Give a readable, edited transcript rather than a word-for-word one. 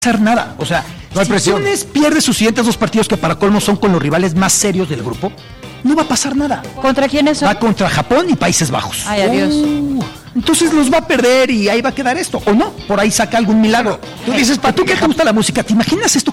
pasar nada. O sea, no hay presión. Túnez pierde sus siguientes 2 partidos, que para colmo son con los rivales más serios del grupo, no va a pasar nada. ¿Contra quiénes son? Va contra Japón y Países Bajos. Ay, adiós. Entonces los va a perder y ahí va a quedar esto. O no, por ahí saca algún milagro. Tú dices, ¿para tú que te gusta la música? ¿Te imaginas esto